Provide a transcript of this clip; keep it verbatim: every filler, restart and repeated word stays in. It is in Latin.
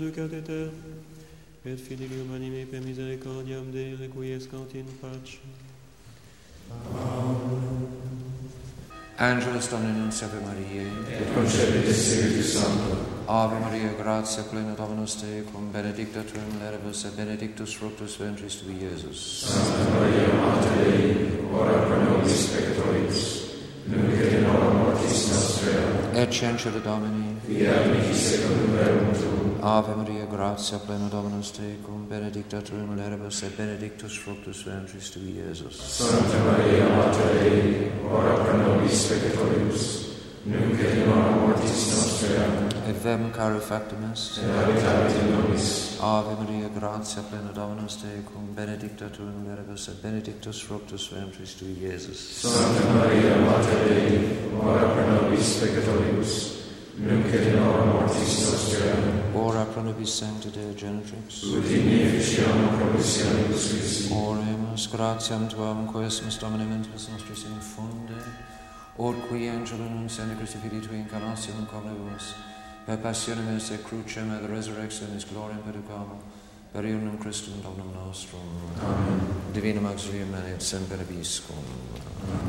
Ducat aeter, et filium anime per misericordiam Dei requiescant in pace. Angelus Domini Nunciavit Mariae, et concepit Spiritus Sancto. Ave Maria, gratia plena Dominus tecum, benedicta tu in mulieribus, et benedictus fructus ventris tui, Iesus. Santa Maria, Mater Dei, ora pro nobis peccatoribus, nunc et in hora mortis nostrae. Et censure Domini, fiat mihi secundum verbum tuum. Ave Maria, gratia plena Dominus tecum, benedicta tu in mulieribus, et benedictus fructus ventris tui, Iesus. Santa Maria, Mater Dei, ora pro nobis peccatoribus, nunc et in hora mortis nostrae. Et vem caro factum est, et habitavit in nobis. Ave Maria, gratia plena Dominus tecum, benedicta tu in mulieribus, et benedictus fructus ventris tui, Iesus. Santa Maria, Mater Dei, ora pro nobis peccatoribus, nunc et in hora mortis nostrae. Ora pro nobis sancta Deo Genitrix, ut in efficiamur promissionibus Christi. Oremus, gratiam tuam, quesumus Domine mentibus nostris infunde, ut qui angelo nunciandi Christi Filii Tui incarnationem conebus, per passionem et crucem et resurrectionis gloriam perducamur, per ionum Christum Dominum nostrum. Amen. Divinum auxilium et semper viscum. Amen.